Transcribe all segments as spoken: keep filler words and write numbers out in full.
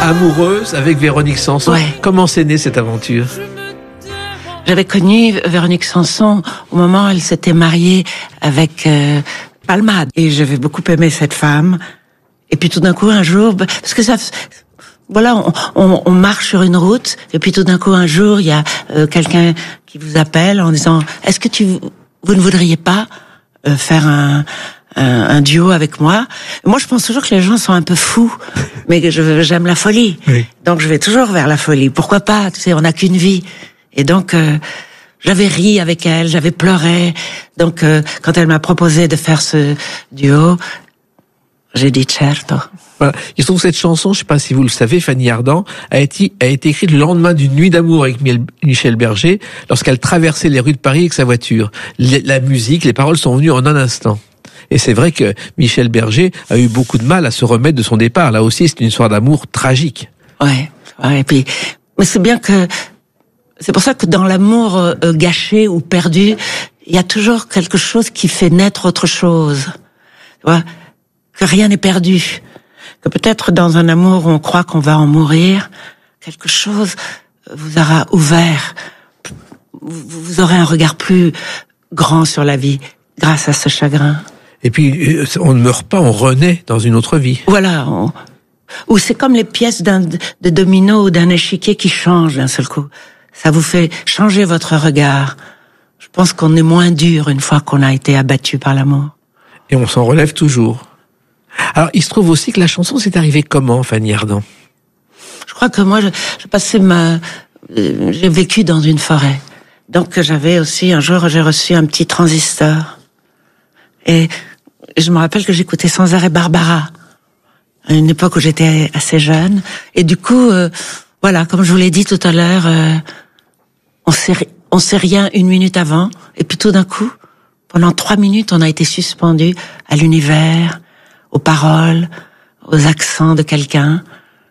amoureuse avec Véronique Sanson. Ouais. Comment s'est née cette aventure? J'avais connu Véronique Sanson au moment où elle s'était mariée avec euh, Palmade. Et j'avais beaucoup aimé cette femme. Et puis tout d'un coup, un jour, parce que ça... Voilà, on, on, on marche sur une route, et puis tout d'un coup, un jour, il y a euh, quelqu'un qui vous appelle en disant « Est-ce que tu, vous ne voudriez pas euh, faire un, un, un duo avec moi ?» Moi, je pense toujours que les gens sont un peu fous, mais que je, j'aime la folie. Oui. Donc, je vais toujours vers la folie. Pourquoi pas? Tu sais, on n'a qu'une vie. Et donc, euh, j'avais ri avec elle, j'avais pleuré. Donc, euh, quand elle m'a proposé de faire ce duo, j'ai dit « certo ». Voilà. Il se trouve que cette chanson, je ne sais pas si vous le savez, Fanny Ardant, a été, a été écrite le lendemain d'une nuit d'amour avec Michel Berger, lorsqu'elle traversait les rues de Paris avec sa voiture. La musique, les paroles sont venues en un instant. Et c'est vrai que Michel Berger a eu beaucoup de mal à se remettre de son départ. Là aussi, c'est une histoire d'amour tragique. Ouais, ouais, et puis, mais c'est bien que, c'est pour ça que dans l'amour euh, gâché ou perdu, il y a toujours quelque chose qui fait naître autre chose. Tu vois, que rien n'est perdu. Que peut-être dans un amour où on croit qu'on va en mourir, quelque chose vous aura ouvert. Vous aurez un regard plus grand sur la vie grâce à ce chagrin. Et puis, on ne meurt pas, on renaît dans une autre vie. Voilà. On... Ou c'est comme les pièces d'un, de domino ou d'un échiquier qui changent d'un seul coup. Ça vous fait changer votre regard. Je pense qu'on est moins dur une fois qu'on a été abattu par l'amour. Et on s'en relève toujours. Alors, il se trouve aussi que la chanson s'est arrivée comment, Fanny Ardant? Je crois que moi, je, je passais ma, euh, j'ai vécu dans une forêt. Donc, j'avais aussi, un jour, j'ai reçu un petit transistor. Et je me rappelle que j'écoutais sans arrêt Barbara. À une époque où j'étais assez jeune. Et du coup, euh, voilà, comme je vous l'ai dit tout à l'heure, euh, on sait, on sait rien une minute avant. Et puis tout d'un coup, pendant trois minutes, on a été suspendu à l'univers, aux paroles, aux accents de quelqu'un.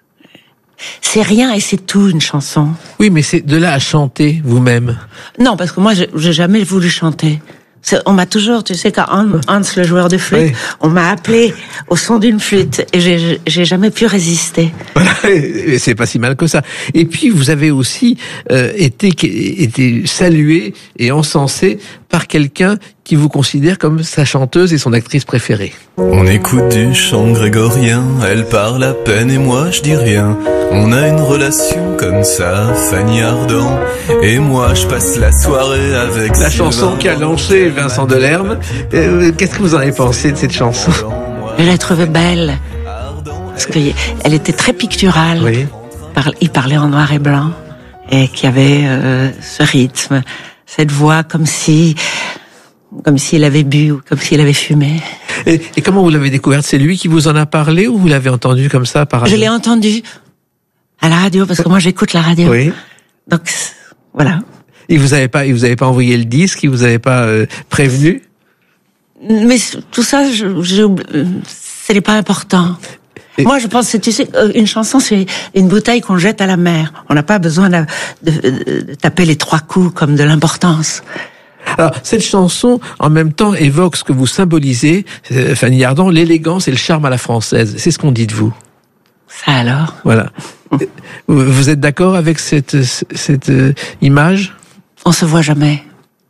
C'est rien et c'est tout, une chanson. Oui, mais c'est de là à chanter vous-même. Non, parce que moi, j'ai jamais voulu chanter. C'est, on m'a toujours, tu sais, quand Hans, Hans le joueur de flûte, oui. On m'a appelé au son d'une flûte et j'ai, j'ai jamais pu résister. Voilà, c'est pas si mal que ça. Et puis vous avez aussi euh, été, été salué et encensé par quelqu'un qui vous considère comme sa chanteuse et son actrice préférée. On écoute du chant grégorien, elle parle à peine et moi je dis rien. On a une relation comme ça, Fanny Ardant, et moi je passe la soirée avec... La chanson qu'a lancée Vincent Delerme, euh, qu'est-ce que vous en avez pensé de cette chanson? Je l'ai trouvée belle, parce qu'elle était très picturale. Oui. Il parlait en noir et blanc, et qu'il y avait euh, ce rythme, cette voix comme si... comme s'il avait bu ou comme s'il avait fumé. Et, et comment vous l'avez découverte? C'est lui qui vous en a parlé ou vous l'avez entendu comme ça par hasard? Je l'ai entendu à la radio, parce que moi j'écoute la radio. Oui. Donc, voilà. Il vous avait pas, il vous avait pas envoyé le disque, il vous avait pas euh, prévenu? Mais tout ça, je, je, ce n'est pas important. Et moi, je pense que tu sais, une chanson, c'est une bouteille qu'on jette à la mer. On n'a pas besoin de, de, de taper les trois coups comme de l'importance. Alors, cette chanson, en même temps, évoque ce que vous symbolisez, Fanny Ardant, l'élégance et le charme à la française. C'est ce qu'on dit de vous. Ça alors? Voilà. Vous êtes d'accord avec cette, cette euh, image? On se voit jamais.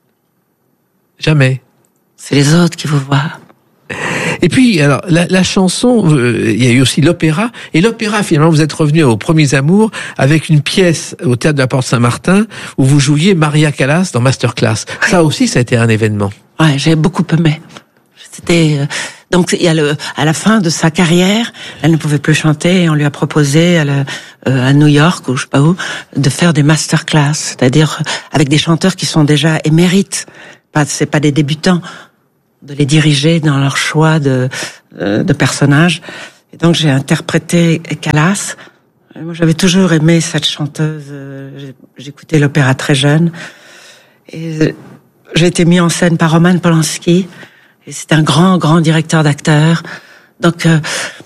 Jamais. C'est les autres qui vous voient. Et puis, alors, la, la chanson, euh, il y a eu aussi l'opéra. Et l'opéra, finalement, vous êtes revenu aux premiers amours avec une pièce au Théâtre de la Porte Saint-Martin où vous jouiez Maria Callas dans Masterclass. Ça aussi, ça a été un événement. Ouais, j'ai beaucoup aimé. C'était euh, donc il y a le à la fin de sa carrière, elle ne pouvait plus chanter et on lui a proposé à, le, euh, à New York ou je sais pas où de faire des masterclass, c'est-à-dire avec des chanteurs qui sont déjà émérites. Pas, c'est pas des débutants, de les diriger dans leur choix de euh, de personnages. Et donc j'ai interprété Callas. Moi, j'avais toujours aimé cette chanteuse. Euh, j'écoutais l'opéra très jeune et j'ai été mis en scène par Roman Polanski. Et c'est un grand, grand directeur d'acteurs. Donc, euh,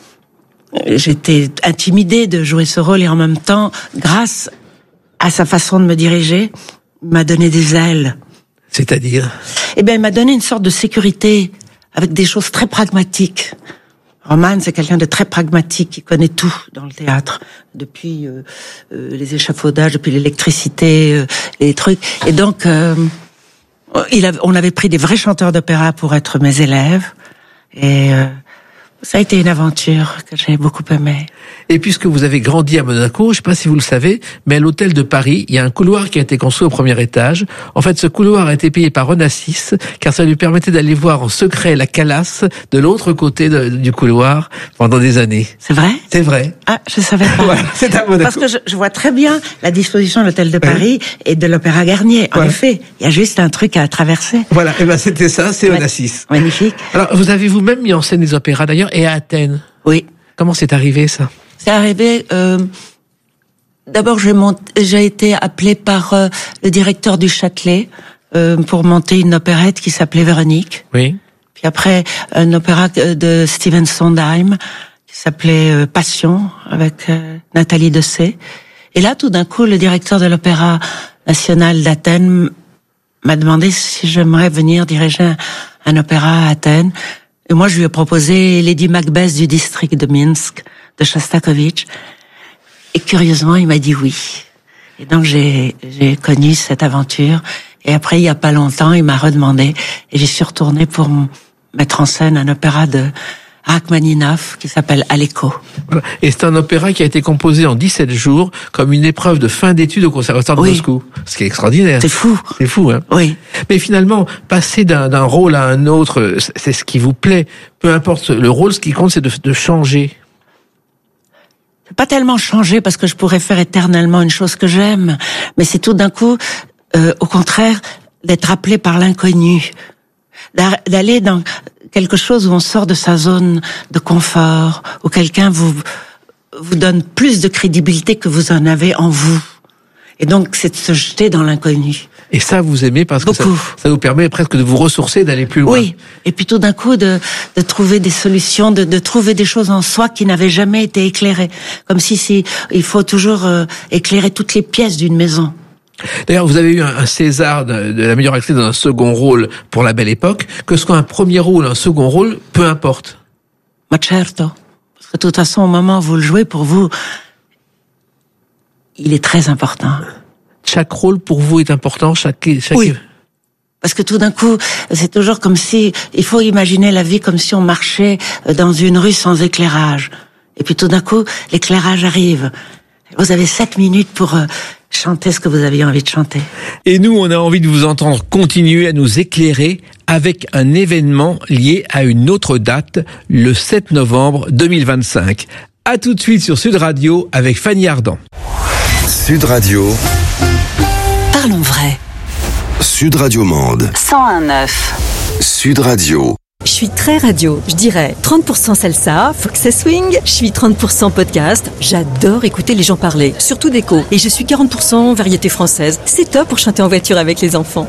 j'étais intimidée de jouer ce rôle et en même temps, grâce à sa façon de me diriger, il m'a donné des ailes. C'est-à-dire? Eh bien, il m'a donné une sorte de sécurité avec des choses très pragmatiques. Roman, c'est quelqu'un de très pragmatique, qui connaît tout dans le théâtre, depuis euh, euh, les échafaudages, depuis l'électricité, euh, les trucs. Et donc, euh, il a, on avait pris des vrais chanteurs d'opéra pour être mes élèves. Et euh, ça a été une aventure que j'ai beaucoup aimée. Et puisque vous avez grandi à Monaco, je ne sais pas si vous le savez, mais à l'hôtel de Paris, il y a un couloir qui a été construit au premier étage. En fait, ce couloir a été payé par Onassis, car ça lui permettait d'aller voir en secret la Calas de l'autre côté de, du couloir pendant des années. C'est vrai ? C'est vrai. Ah, je savais pas. Voilà, c'est à Monaco. Parce que je, je vois très bien la disposition de l'hôtel de Paris et de l'Opéra Garnier. En ouais. effet, il y a juste un truc à traverser. Voilà, et ben c'était ça, c'est ouais. Onassis. Magnifique. Alors, vous avez vous-même mis en scène des opéras d'ailleurs, et à Athènes. Oui. Comment c'est arrivé ça ? C'est arrivé. Euh, d'abord, j'ai, mont... j'ai été appelée par euh, le directeur du Châtelet euh, pour monter une opérette qui s'appelait Véronique. Oui. Puis après, un opéra de Steven Sondheim qui s'appelait euh, Passion avec euh, Nathalie Dessay. Et là, tout d'un coup, le directeur de l'Opéra national d'Athènes m'a demandé si j'aimerais venir diriger un, un opéra à Athènes. Et moi, je lui ai proposé Lady Macbeth du district de Minsk, de Shostakovich. Et curieusement, il m'a dit oui. Et donc, j'ai, j'ai connu cette aventure. Et après, il y a pas longtemps, il m'a redemandé. Et j'y suis retournée pour mettre en scène un opéra de Rachmaninov qui s'appelle Aleko. Voilà. Et c'est un opéra qui a été composé en dix-sept jours comme une épreuve de fin d'études au Conservatoire de oui. Moscou. Ce qui est extraordinaire. C'est fou. C'est fou, hein. Oui. Mais finalement, passer d'un, d'un rôle à un autre, c'est ce qui vous plaît. Peu importe le rôle, ce qui compte, c'est de, de changer. C'est pas tellement changer parce que je pourrais faire éternellement une chose que j'aime, mais c'est tout d'un coup, euh, au contraire, d'être appelé par l'inconnu, d'aller dans quelque chose où on sort de sa zone de confort, où quelqu'un vous vous donne plus de crédibilité que vous en avez en vous. Et donc, c'est de se jeter dans l'inconnu. Et ça, vous aimez parce Beaucoup. que ça, ça vous permet presque de vous ressourcer, d'aller plus loin. Oui. Et puis tout d'un coup, de, de trouver des solutions, de, de trouver des choses en soi qui n'avaient jamais été éclairées. Comme si, si il faut toujours euh, éclairer toutes les pièces d'une maison. D'ailleurs, vous avez eu un, un César de, de la meilleure actrice dans un second rôle pour La Belle Époque. Que ce soit un premier rôle ou un second rôle, peu importe. Ma certo. Parce que de toute façon, au moment où vous le jouez, pour vous, il est très important. Chaque rôle pour vous est important, chaque... chaque... Oui. Parce que tout d'un coup, c'est toujours comme si... Il faut imaginer la vie comme si on marchait dans une rue sans éclairage. Et puis tout d'un coup, l'éclairage arrive. Vous avez sept minutes pour euh, chanter ce que vous aviez envie de chanter. Et nous, on a envie de vous entendre continuer à nous éclairer avec un événement lié à une autre date, le sept novembre deux mille vingt-cinq. À tout de suite sur Sud Radio avec Fanny Ardant. Sud Radio. Parlons vrai. Sud Radio Mende. cent un neuf. Sud Radio. Je suis très radio, je dirais trente pour cent salsa, faut que ça swing. Je suis trente pour cent podcast, j'adore écouter les gens parler, surtout d'écho. Et je suis quarante pour cent variété française. C'est top pour chanter en voiture avec les enfants.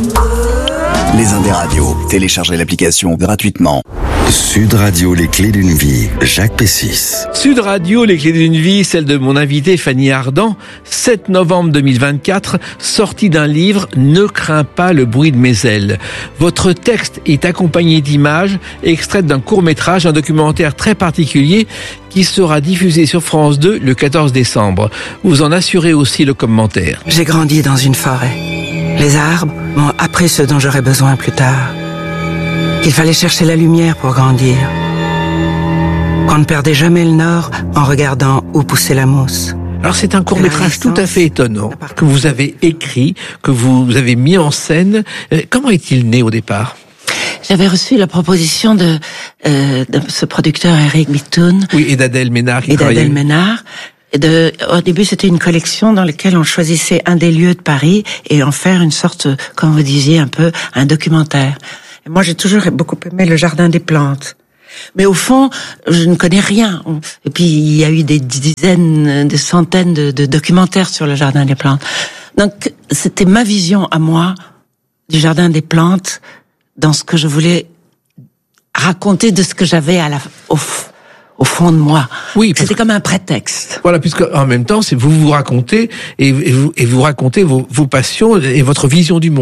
Les Indes radios, téléchargez l'application gratuitement. Sud Radio, les clés d'une vie, Jacques Pessis. Sud Radio, les clés d'une vie, celle de mon invité Fanny Ardant, sept novembre deux mille vingt-quatre, sortie d'un livre « Ne crains pas le bruit de mes ailes ». Votre texte est accompagné d'images extraites d'un court-métrage, un documentaire très particulier qui sera diffusé sur France deux le quatorze décembre. Vous en assurez aussi le commentaire. J'ai grandi dans une forêt. Les arbres m'ont appris ce dont j'aurais besoin plus tard. Qu'il fallait chercher la lumière pour grandir. Qu'on ne perdait jamais le nord en regardant où poussait la mousse. Alors c'est un court-métrage tout à fait étonnant que vous avez écrit, que vous avez mis en scène. Comment est-il né au départ ? J'avais reçu la proposition de, euh, de ce producteur Eric Bitoun. Oui, et d'Adèle Ménard qui Et travaillait. d'Adèle Ménard. Et de, au début, c'était une collection dans laquelle on choisissait un des lieux de Paris et en faire une sorte, comme vous disiez, un peu un documentaire. Et moi, j'ai toujours beaucoup aimé le Jardin des Plantes. Mais au fond, je ne connais rien. Et puis, il y a eu des dizaines, des centaines de, de documentaires sur le Jardin des Plantes. Donc, c'était ma vision à moi du Jardin des Plantes dans ce que je voulais raconter de ce que j'avais à la, au, au fond de moi. Oui, c'était que, comme un prétexte. Voilà, puisque en même temps, c'est vous vous racontez et, et vous et vous racontez vos, vos passions et votre vision du monde.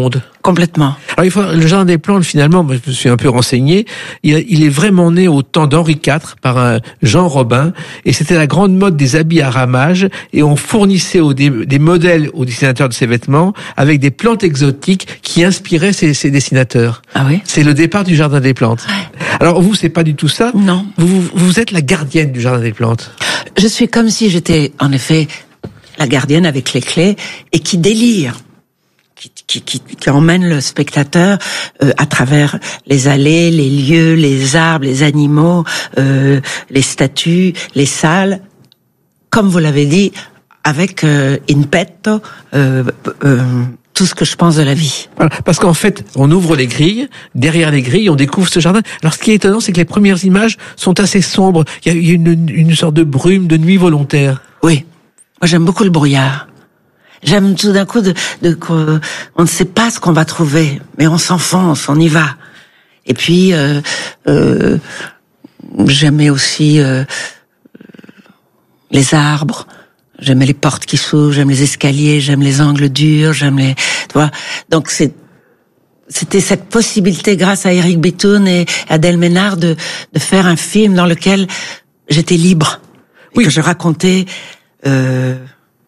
Complètement. Alors, il faut, le Jardin des Plantes, finalement, moi, je me suis un peu renseigné, il, il est vraiment né au temps d'Henri quatre par un Jean Robin, et c'était la grande mode des habits à ramage, et on fournissait au, des, des modèles aux dessinateurs de ces vêtements avec des plantes exotiques qui inspiraient ces, ces dessinateurs. Ah oui? C'est le départ du Jardin des Plantes. Ouais. Alors, vous, c'est pas du tout ça? Non. Vous, vous êtes la gardienne du Jardin des Plantes. Je suis comme si j'étais, en effet, la gardienne avec les clés, et qui délire. Qui, qui, qui, qui emmène le spectateur euh, à travers les allées, les lieux, les arbres, les animaux, euh, les statues, les salles, comme vous l'avez dit, avec euh, in petto euh, euh, tout ce que je pense de la vie. Voilà, parce qu'en fait, on ouvre les grilles, derrière les grilles, on découvre ce jardin. Alors, ce qui est étonnant, c'est que les premières images sont assez sombres. Il y a, il y a une, une sorte de brume, de nuit volontaire. Oui, moi j'aime beaucoup le brouillard. J'aime tout d'un coup de, de, de on ne sait pas ce qu'on va trouver, mais on s'enfonce, on y va. Et puis euh, euh, j'aimais aussi euh, les arbres, j'aimais les portes qui s'ouvrent, j'aime les escaliers, j'aime les angles durs, j'aime les, tu vois. Donc c'est c'était cette possibilité, grâce à Éric Bitoun et Adèle Ménard, de de faire un film dans lequel j'étais libre, et oui, que je racontais. Euh,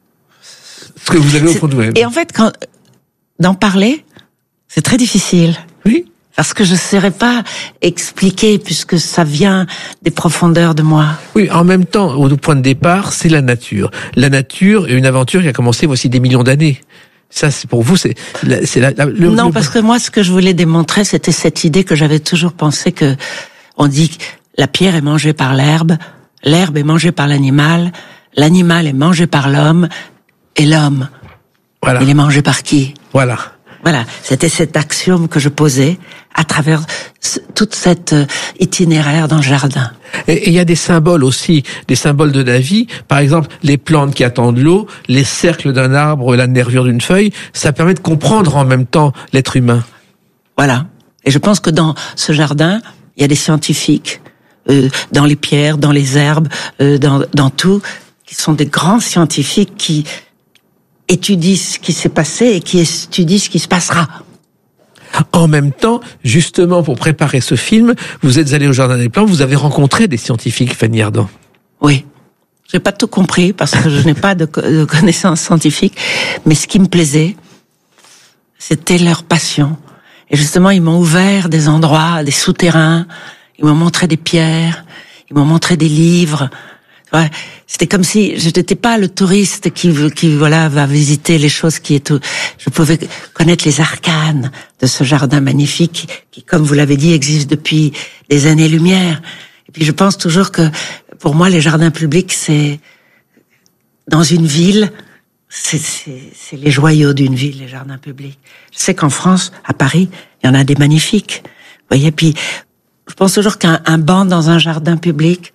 Ce que vous avez au fond de vous-même. Et en fait, quand d'en parler, c'est très difficile. Oui. Parce que je ne saurais pas expliquer, puisque ça vient des profondeurs de moi. Oui, en même temps, au point de départ, c'est la nature. La nature est une aventure qui a commencé voici des millions d'années. Ça, c'est pour vous, c'est, c'est la, la, le, non, le... parce que moi, ce que je voulais démontrer, c'était cette idée que j'avais toujours pensé que on dit que la pierre est mangée par l'herbe, l'herbe est mangée par l'animal, l'animal est mangé par l'homme. Et l'homme, voilà. Il est mangé par qui? Voilà. Voilà, c'était cet axiome que je posais à travers ce, toute cette euh, itinéraire dans le jardin. Et il y a des symboles aussi, des symboles de la vie. Par exemple, les plantes qui attendent l'eau, les cercles d'un arbre, la nervure d'une feuille. Ça permet de comprendre en même temps l'être humain. Voilà. Et je pense que dans ce jardin, il y a des scientifiques, euh, dans les pierres, dans les herbes, euh, dans, dans tout, qui sont des grands scientifiques qui étudie ce qui s'est passé et qui étudie ce qui se passera. En même temps, justement, pour préparer ce film, vous êtes allé au Jardin des Plantes, vous avez rencontré des scientifiques, Fanny Ardant. Oui. J'ai pas tout compris parce que je n'ai pas de, de connaissances scientifiques, mais ce qui me plaisait, c'était leur passion. Et justement, ils m'ont ouvert des endroits, des souterrains, ils m'ont montré des pierres, ils m'ont montré des livres. Ouais, c'était comme si je n'étais pas le touriste qui, qui voilà va visiter les choses qui est tout. Je pouvais connaître les arcanes de ce jardin magnifique qui, comme vous l'avez dit, existe depuis des années-lumière. Et puis je pense toujours que pour moi, les jardins publics, c'est dans une ville, c'est, c'est, c'est les joyaux d'une ville, les jardins publics. Je sais qu'en France, à Paris, il y en a des magnifiques. Vous voyez, puis je pense toujours qu'un un banc dans un jardin public,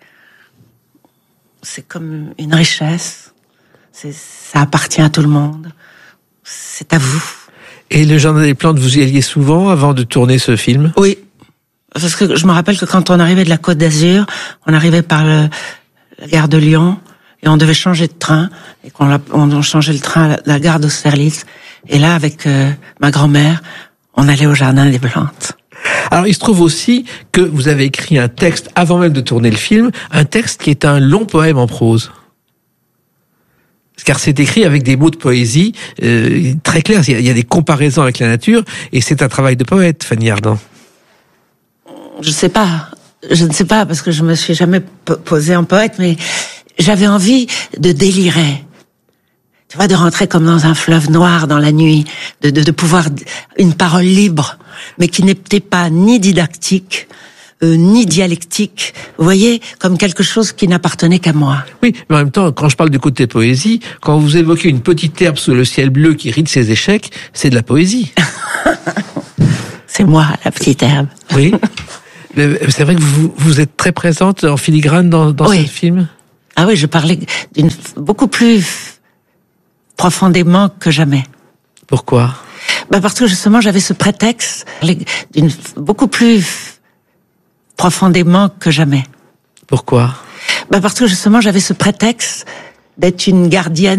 c'est comme une richesse. C'est, ça appartient à tout le monde. C'est à vous. Et le Jardin des Plantes, vous y alliez souvent avant de tourner ce film? Oui. Parce que je me rappelle que quand on arrivait de la Côte d'Azur, on arrivait par le, la gare de Lyon et on devait changer de train. Et qu'on l'a, on changeait le train à la, la gare d'Austerlitz. Et là, avec euh, ma grand-mère, on allait au Jardin des Plantes. Alors, il se trouve aussi que vous avez écrit un texte, avant même de tourner le film, un texte qui est un long poème en prose. Car c'est écrit avec des mots de poésie euh, très clairs. Il y a des comparaisons avec la nature, et c'est un travail de poète, Fanny Ardant. Je sais pas. Je ne sais pas, parce que je me suis jamais posée en poète, mais j'avais envie de délirer. Tu vois, de rentrer comme dans un fleuve noir dans la nuit, de, de, de pouvoir une parole libre, mais qui n'était pas ni didactique, euh, ni dialectique. Vous voyez, comme quelque chose qui n'appartenait qu'à moi. Oui, mais en même temps, quand je parle du côté poésie, quand vous évoquez une petite herbe sous le ciel bleu qui rit de ses échecs, c'est de la poésie. C'est moi, la petite herbe. Oui. C'est vrai que vous, vous êtes très présente en filigrane dans, dans oui. ce film. Ah oui, je parlais d'une beaucoup plus profondément que jamais. Pourquoi? Bah parce que justement j'avais ce prétexte d'une beaucoup plus profondément que jamais. Pourquoi? Bah parce que justement j'avais ce prétexte d'être une gardienne